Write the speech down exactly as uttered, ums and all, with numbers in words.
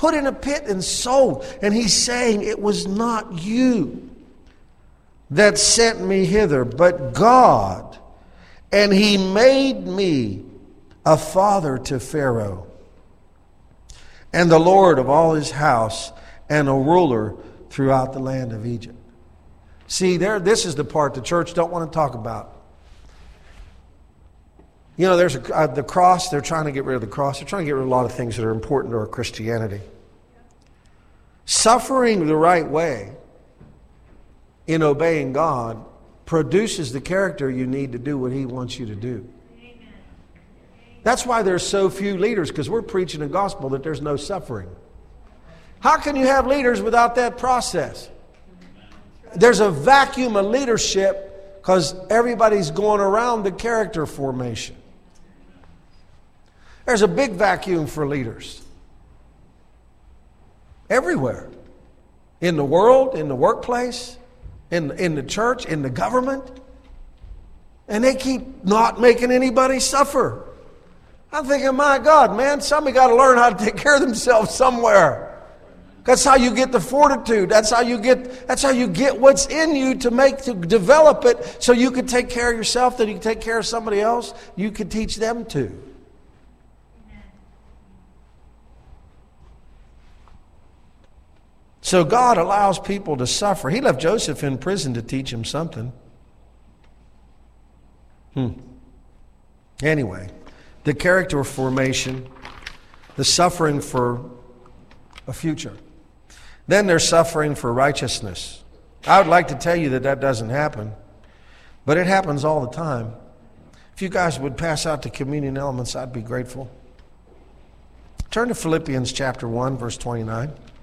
put in a pit and sold. And he's saying, it was not you that sent me hither, but God. And he made me a father to Pharaoh, and the Lord of all his house, and a ruler throughout the land of Egypt. See, there, this is the part the church don't want to talk about. You know, there's a, uh, the cross. They're trying to get rid of the cross. They're trying to get rid of a lot of things that are important to our Christianity. Suffering the right way in obeying God produces the character you need to do what he wants you to do. That's why there's so few leaders, because we're preaching a gospel that there's no suffering. How can you have leaders without that process? There's a vacuum of leadership because everybody's going around the character formation. There's a big vacuum for leaders. Everywhere. In the world, in the workplace, in, in the church, in the government. And they keep not making anybody suffer. I'm thinking, my God, man, somebody got to learn how to take care of themselves somewhere. That's how you get the fortitude. That's how you get. That's how you get what's in you to make to develop it, so you can take care of yourself, that you can take care of somebody else. You can teach them to. So God allows people to suffer. He left Joseph in prison to teach him something. Hmm. Anyway, the character formation, the suffering for a future. Then there's suffering for righteousness. I would like to tell you that that doesn't happen, but it happens all the time. If you guys would pass out the communion elements, I'd be grateful. Turn to Philippians chapter one, verse twenty-nine.